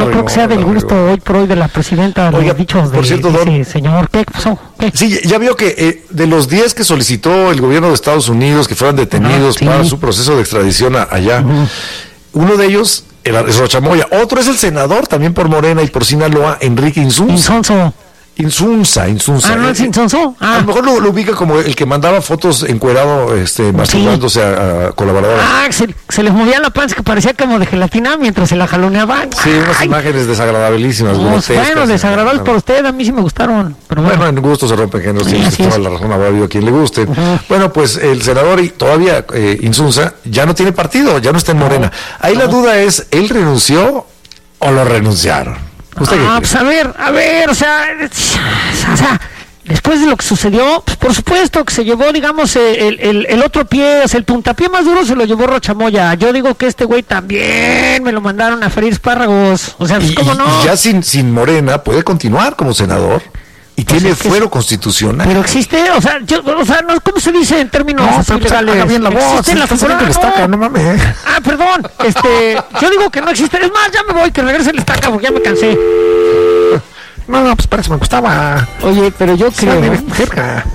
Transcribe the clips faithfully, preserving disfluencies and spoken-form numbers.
no creo que sea del gusto hoy por hoy de la presidenta de los dichos de, por cierto, Don, de ese señor. ¿Qué pasó? ¿Qué? Sí, ya vio que eh, de los diez que solicitó el gobierno de Estados Unidos que fueran detenidos ah, sí. para su proceso de extradición a, allá, uh-huh. uno de ellos era, es Rocha Moya, otro es el senador también por Morena y por Sinaloa, Enrique Insunza. Insunza. Insunza, Insunza. Ah, no es Insunza. Ah. A lo mejor lo, lo ubica como el que mandaba fotos encuerado, este, masturbándose sí. a, a colaboradores. Ah, se, se les movía la panza que parecía como de gelatina mientras se la jaloneaban. Sí, unas Ay. imágenes desagradabilísimas. No, bueno, desagradables por usted, a mí sí me gustaron. Pero bueno, bueno en gusto se rompen géneros, sí, tienes toda la razón, habrá habido a quien le guste. Uh-huh. Bueno, pues el senador y todavía eh, Insunza ya no tiene partido, ya no está en Morena. Ahí uh-huh. la duda es, ¿él renunció o lo renunciaron? Ah, pues a ver, a ver, o sea, o sea, después de lo que sucedió, pues por supuesto que se llevó, digamos, el, el, el otro pie, o sea, el puntapié más duro se lo llevó Rocha Moya. Yo digo que este güey también me lo mandaron a freír espárragos, o sea, pues cómo no. Y ya sin, sin Morena puede continuar como senador. Y pues tiene es que fuero constitucional. Pero existe, o sea, yo, o sea, no, ¿cómo se dice en términos no, pero legales? Haga bien la voz. Existe la figura que estaca, no mames. Ah, perdón, este, yo digo que no existe. Es más, ya me voy, que regrese el estaca porque ya me cansé. No, no, pues para eso me gustaba. Oye, pero yo creo. Cerca.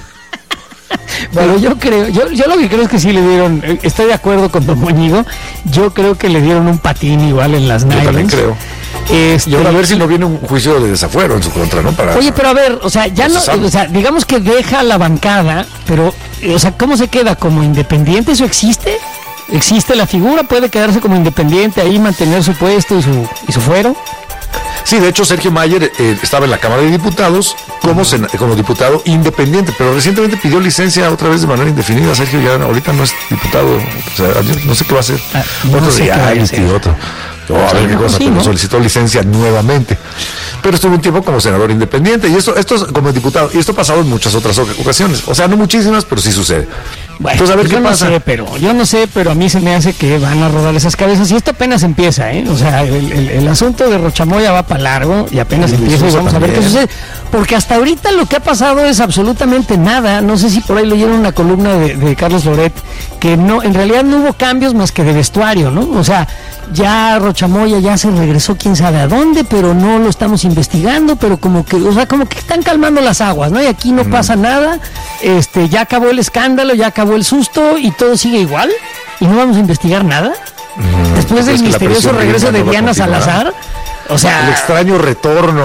Pero yo creo, yo, yo lo que creo es que sí le dieron, estoy de acuerdo con Don Moñigo, yo creo que le dieron un patín igual en las nalgas. Yo también creo. Este, y ahora a ver si no viene un juicio de desafuero en su contra, ¿no? Para, Oye, pero a ver, o sea, ya no, no o sea, digamos que deja la bancada, pero, o sea, ¿cómo se queda? ¿Como independiente? ¿Eso existe? ¿Existe la figura? ¿Puede quedarse como independiente ahí, mantener su puesto y su, y su fuero? Sí, de hecho Sergio Mayer eh, estaba en la Cámara de Diputados como, sen- como diputado independiente, pero recientemente pidió licencia otra vez de manera indefinida. Sergio ya ahorita no es diputado, o sea, no sé qué va a hacer. Ah, no otro sé día, qué y otro. Oh, a ver qué cosa, sí, pero ¿no? solicitó licencia nuevamente. Pero estuvo un tiempo como senador independiente, y esto, esto es como diputado, y esto ha pasado en muchas otras ocasiones. O sea, no muchísimas, pero sí sucede. Bueno, entonces, a ver yo qué no pasa. sé, pero, yo no sé, pero a mí se me hace que van a rodar esas cabezas, y esto apenas empieza, ¿eh? O sea, el, el, el asunto de Rocha Moya va para largo, y apenas sí, empieza, y vamos también. a ver qué sucede. Porque hasta ahorita lo que ha pasado es absolutamente nada. No sé si por ahí leyeron una columna de, de Carlos Loret, que no, en realidad no hubo cambios más que de vestuario, ¿no? O sea, ya Rocha Moya ya se regresó quién sabe a dónde, pero no lo estamos investigando, pero como que, o sea, como que están calmando las aguas, ¿no? Y aquí no mm. pasa nada, este, ya acabó el escándalo, ya acabó el susto y todo sigue igual, y no vamos a investigar nada. Mm, Después del misterioso regreso de Diana Salazar, o sea... El extraño retorno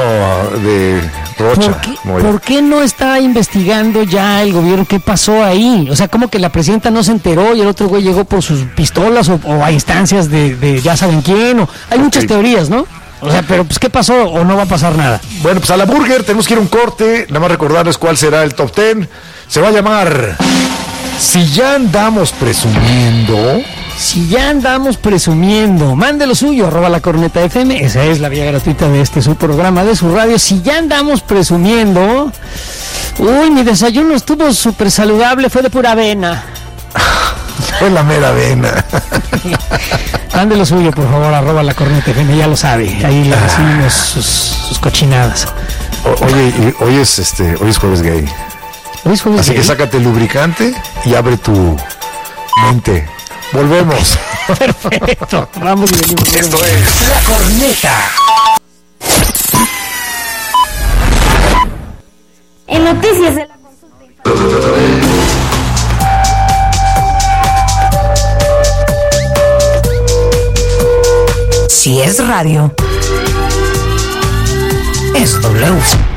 de Rocha. ¿Por qué, ¿Por qué no está investigando ya el gobierno qué pasó ahí? O sea, como que la presidenta no se enteró y el otro güey llegó por sus pistolas o, o a instancias de, de ya saben quién, o hay muchas okay. teorías, ¿no? O sea, pero pues ¿qué pasó o no va a pasar nada? Bueno, pues a la burger tenemos que ir a un corte, nada más recordarles cuál será el top ten. Se va a llamar Si ya andamos presumiendo... Si ya andamos presumiendo, mande lo suyo, arroba la corneta F M, esa es la vía gratuita de este su programa de su radio. Si ya andamos presumiendo, uy, mi desayuno estuvo súper saludable, fue de pura avena. Fue la mera avena. Mande lo suyo, por favor, arroba la corneta F M, ya lo sabe, ahí le recibimos sus, sus cochinadas. O, oye, hoy es este, hoy es jueves gay. Hoy es jueves Así gay. que sácate el lubricante y abre tu mente. Volvemos. Perfecto. Vamos y venimos. Esto es La Corneta. En noticias de la consulta. Si es radio, es W.